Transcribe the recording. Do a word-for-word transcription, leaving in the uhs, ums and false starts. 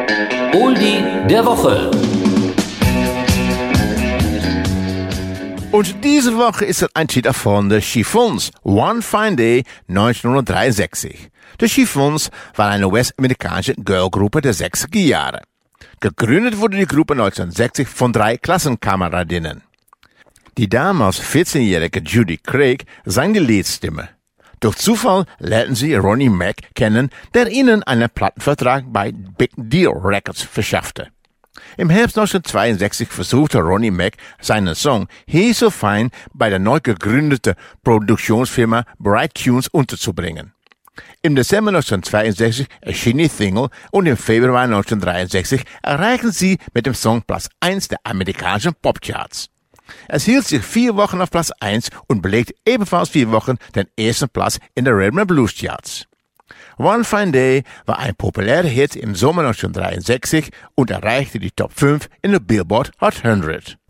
Oldie der Woche. Und diese Woche ist es ein Titel von The Chiffons, One Fine Day neunzehnhundertdreiundsechzig. The Chiffons war eine US-amerikanische Girlgruppe der sechziger Jahre. Gegründet wurde die Gruppe neunzehnhundertsechzig von drei Klassenkameradinnen. Die damals vierzehnjährige Judy Craig sang die Leadstimme. Durch Zufall lernten sie Ronnie Mack kennen, der ihnen einen Plattenvertrag bei Big Deal Records verschaffte. Im Herbst neunzehnhundertzweiundsechzig versuchte Ronnie Mack seinen Song He's So Fine bei der neu gegründeten Produktionsfirma Bright Tunes unterzubringen. Im Dezember neunzehnhundertzweiundsechzig erschien die Single und im Februar neunzehnhundertdreiundsechzig erreichten sie mit dem Song Platz eins der amerikanischen Popcharts. Es hielt sich vier Wochen auf Platz eins und belegte ebenfalls vier Wochen den ersten Platz in der Rhythm and Blues Charts. One Fine Day war ein populärer Hit im Sommer neunzehnhundertdreiundsechzig und erreichte die Top fünf in der Billboard Hot hundert.